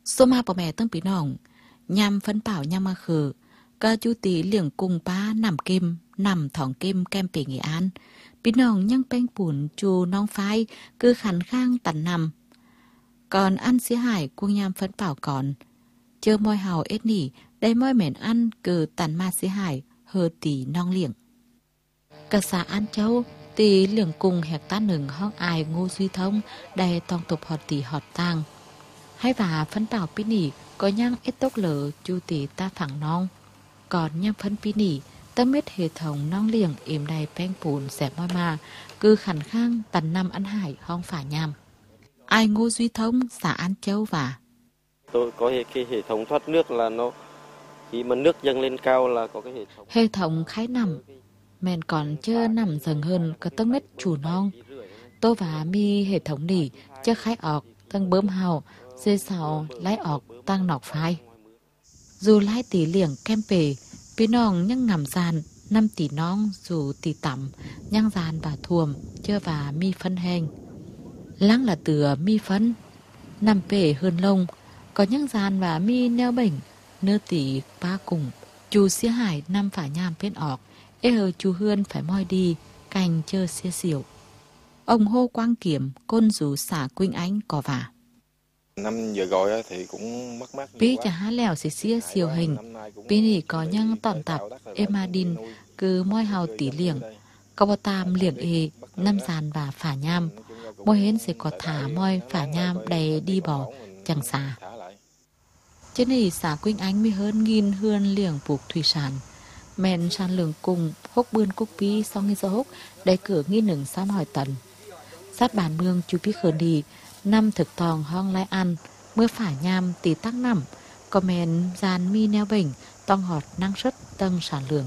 số ma bỏ mẹ tông bí nòng nhằm phấn bảo nhằm mà khử ca chú tí liệng cùng ba nằm thỏng kim kem bể Nghệ An bí nòng nhăng bánh bùn chù nong phai cứ khắn khang tận nằm còn ăn xía hải cuông nhằm phấn bảo còn chơ môi hào ết nỉ đầy môi mền ăn cứ tận ma xía hải hơ tí nong liệng cả xã An Châu tí liệng cùng hẹp tá nừng hong ai Ngô Duy Thông đầy tòng tục họt tỷ họt tang hay và phấn bảo bí nỉ có nhang ít tốc lỡ chu tỷ ta phẳng nong còn nhang phấn bí nỉ tâm biết hệ thống nong liềng im đầy beng bùn xẹp môi mà cứ khẳng khang tần năm ăn hải hong phả nham ai Ngô Duy Thông xã An Châu và tôi có cái hệ thống thoát nước là nó khi mà nước dâng lên cao là có cái hệ thống khái nằm men còn chưa nằm dần hơn có tông nết chủ nong tôi và mi hệ thống nỉ chưa khái ọc tăng bơm hào dê sào lái ọc tăng nọc phai dù lái tỷ liệng kem pề bí nòng nhăng ngầm giàn 5 tỷ nong dù tỷ tẩm nhăng giàn và thuồm chưa và mi phân hèn lăng là từ mi phân 5 pề hơn lông có nhăng giàn và mi neo bệnh nơ tỷ ba cùng chú xía hải 5 phải nham bên ọc ê hờ chú hươn phải moi đi cành chơ xía xỉu ông hô quang kiểm côn rủ xả Quynh Ánh có vả năm vừa rồi thì cũng mất mát bí chả há lèo xì xía siêu hình bí nỉ có nhăng tọn tạp emadin cứ môi hào tí liệng có bò tam liệng ê 5 giàn và phả nham môi hến sẽ có thả môi phả nham đầy đi bỏ chẳng xả trên này xã Quynh Ánh mi hơn nghìn hươn liệng buộc thủy sản men sản lượng cùng hốc bươn cúc bí sau nghi dấu hốc đầy cửa nghi nừng xăm hỏi tần sát bản mương chú bí khởi đi 5 thực tòng hong lai ăn mưa phả nham tỷ tắc nằm có men gian mi neo bình tong họt năng suất tăng sản lượng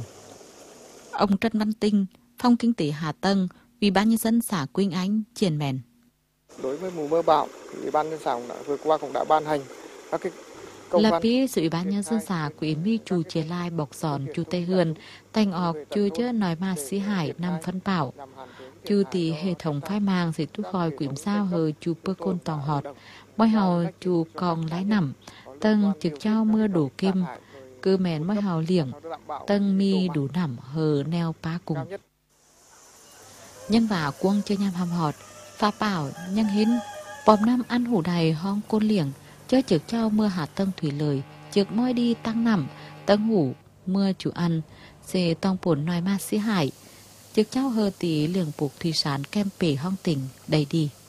ông Trân Văn Tinh Phòng Kinh tế Hà Tân Ủy ban nhân dân xã Quynh Ánh triển mèn đối với mùa mưa bão Ủy ban nhân dân xã vừa qua cũng đã ban hành các cái là bí sự Ủy ban nhân dân xã quý mi chủ chế lai bọc giòn chu Tây Hươn thành ọc chưa chớ nói mà xí hải 5 phân bảo chu tỷ hệ thống phai mang sẽ tu khỏi quỷ sao hờ chu bơ côn tòng họt môi hào chu còn lái nằm tân trực trao mưa đủ kim cứ mèn môi hào liệng tân mi đủ nằm hờ neo pa cùng nhân và quân chơi nham hàm họt pha bảo nhân hín bòm năm ăn hủ đầy hong côn liệng chơi trực trao mưa hạt tân thủy lời trực môi đi tăng nằm tân hủ mưa chủ ăn sẽ tòng bổn nói ma xí hải trực trao hờ tỷ liềng buộc thủy sản kem pể hong tỉnh đầy đi